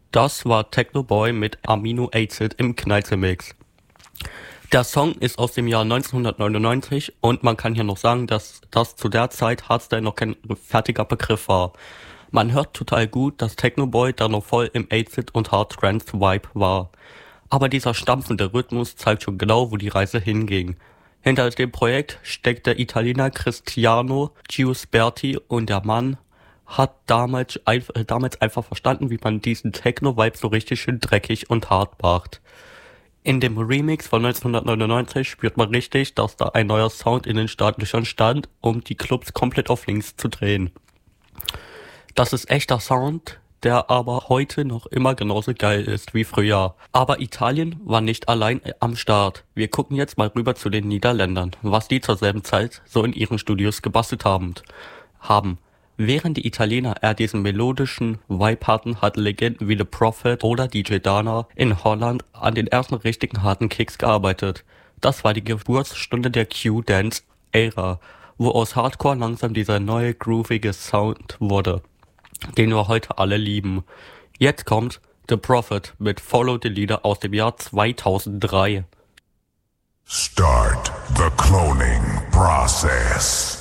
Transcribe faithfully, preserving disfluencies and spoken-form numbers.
Das war Techno Boy mit Amino Acid im Kneize-Mix. Der Song ist aus dem Jahr neunzehnhundertneunundneunzig und man kann hier noch sagen, dass das zu der Zeit Hardstyle noch kein fertiger Begriff war. Man hört total gut, dass Techno Boy da noch voll im Acid- und Hard-Trance-Vibe war. Aber dieser stampfende Rhythmus zeigt schon genau, wo die Reise hinging. Hinter dem Projekt steckt der Italiener Cristiano Giusberti und der Mann hat damals, einf- äh, damals einfach verstanden, wie man diesen Techno-Vibe so richtig schön dreckig und hart macht. In dem Remix von neunzehnhundertneunundneunzig spürt man richtig, dass da ein neuer Sound in den Startlöchern stand, um die Clubs komplett auf links zu drehen. Das ist echter Sound, der aber heute noch immer genauso geil ist wie früher. Aber Italien war nicht allein am Start. Wir gucken jetzt mal rüber zu den Niederländern, was die zur selben Zeit so in ihren Studios gebastelt haben. haben. Während die Italiener eher diesen melodischen Vibe hatten, hatten Legenden wie The Prophet oder D J Dana in Holland an den ersten richtigen harten Kicks gearbeitet. Das war die Geburtsstunde der Q-Dance-Ära, wo aus Hardcore langsam dieser neue groovige Sound wurde, den wir heute alle lieben. Jetzt kommt The Prophet mit Follow the Leader aus dem Jahr zweitausenddrei. Start the cloning process.